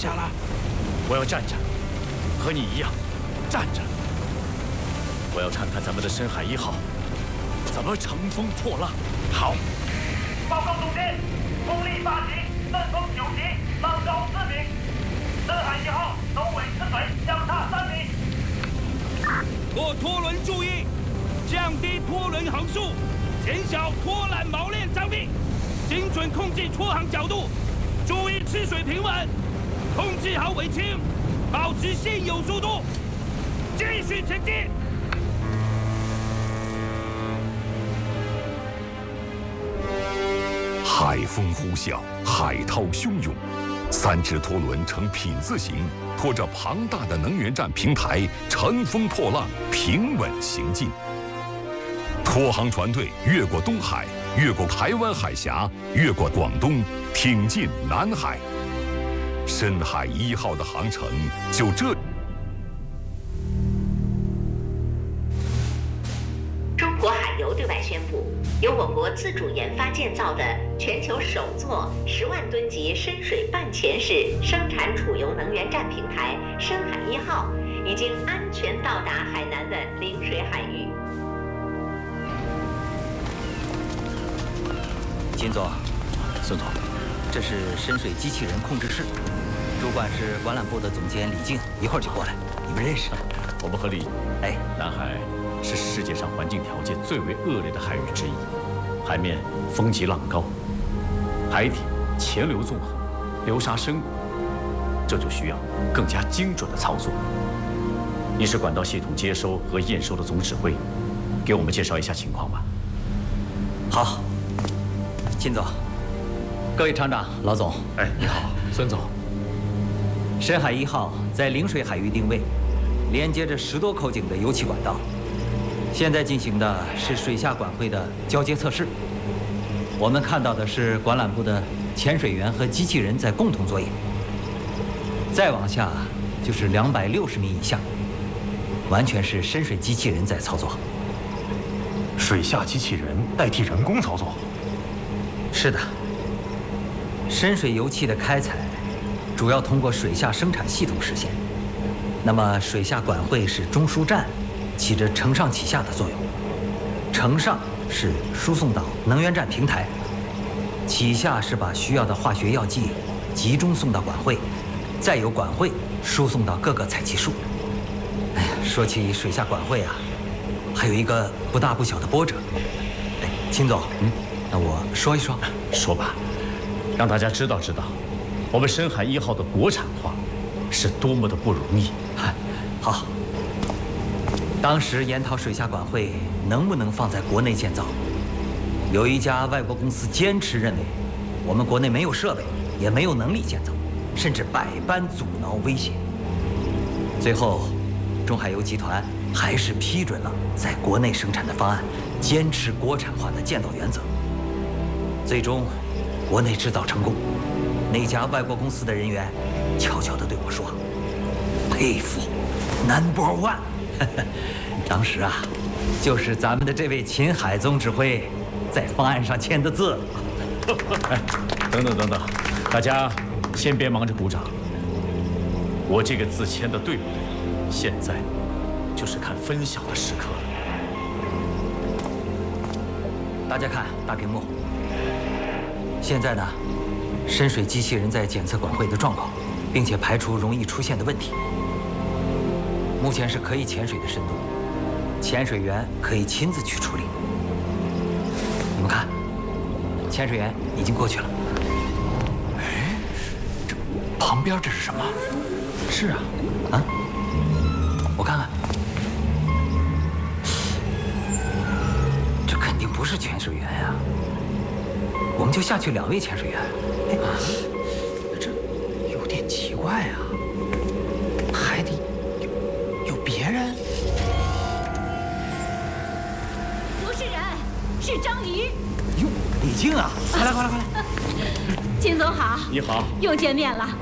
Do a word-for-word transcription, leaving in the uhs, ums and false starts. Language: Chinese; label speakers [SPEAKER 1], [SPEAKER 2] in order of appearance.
[SPEAKER 1] 下了。
[SPEAKER 2] 我要站着，和你一样，站着。我要看看咱们的深海一号怎么乘风破浪。好。
[SPEAKER 3] 报告总监，风力八级，阵风九级，浪高四米。深海一号首尾吃水，相差三米。
[SPEAKER 1] 各拖轮注意，降低拖轮航速，减小拖缆锚链张力，精准控制拖航角度，注意吃水平稳，控制好尾倾，保持现有速度，继续前进。
[SPEAKER 4] 海风呼啸，海涛汹涌，三只拖轮呈品字形，拖着庞大的能源站平台，乘风破浪，平稳行进。拖航船队越过东海，越过台湾海峡，越过广东，挺进南海。深海一号的航程就这。
[SPEAKER 5] 中国海油对外宣布，由我国自主研发建造的全球首座十万吨级深水半潜式生产储油能源站平台“深海一号”已经安全到达海南的陵水海域。
[SPEAKER 6] 金总，
[SPEAKER 2] 孙总，
[SPEAKER 6] 这是深水机器人控制室，主管是管缆部的总监李静，一会儿就过来。你们认识？
[SPEAKER 2] 我们和李，
[SPEAKER 6] 哎，
[SPEAKER 2] 南海是世界上环境条件最为恶劣的海域之一，海面风急浪高，海底潜流纵横，流沙深谷，这就需要更加精准的操作。你是管道系统接收和验收的总指挥，给我们介绍一下情况吧。
[SPEAKER 6] 好，金总，各位厂长、老总，
[SPEAKER 2] 哎，你好，孙总。
[SPEAKER 6] 深海一号在陵水海域定位，连接着十多口井的油气管道。现在进行的是水下管会的交接测试。我们看到的是管缆部的潜水员和机器人在共同作业。再往下就是两百六十米以下，完全是深水机器人在操作。
[SPEAKER 7] 水下机器人代替人工操作？
[SPEAKER 6] 是的。深水油气的开采主要通过水下生产系统实现。那么水下管会是中枢站，起着承上启下的作用。承上是输送到能源站平台，启下是把需要的化学药剂集中送到管会，再由管会输送到各个采集处。哎呀，说起水下管会啊，还有一个不大不小的波折。哎，秦总，嗯，那我说一说。
[SPEAKER 2] 说吧，让大家知道知道，我们深海一号的国产化是多么的不容易。
[SPEAKER 6] 好。当时研讨水下管会能不能放在国内建造，有一家外国公司坚持认为，我们国内没有设备，也没有能力建造，甚至百般阻挠威胁。最后，中海油集团还是批准了在国内生产的方案，坚持国产化的建造原则。最终，国内制造成功，那家外国公司的人员悄悄地对我说：“佩服 ，Number One。”当时啊，就是咱们的这位秦海总指挥在方案上签的字。
[SPEAKER 2] 哎，等等等等，大家先别忙着鼓掌。我这个字签的对不对？现在就是看分晓的时刻了。
[SPEAKER 6] 大家看大屏幕。现在呢，深水机器人在检测管会的状况，并且排除容易出现的问题。目前是可以潜水的深度，潜水员可以亲自去处理。你们看，潜水员已经过去了。
[SPEAKER 7] 哎，这旁边这是什么？
[SPEAKER 6] 是啊，啊，我看看，这肯定不是潜水员呀。我们就下去两位潜水员。哎，
[SPEAKER 7] 这有点奇怪啊。海底有有别人？
[SPEAKER 8] 不是人，是章鱼。
[SPEAKER 6] 哟，李静啊，快来快来快来！
[SPEAKER 8] 金总好，
[SPEAKER 2] 你好，
[SPEAKER 8] 又见面了。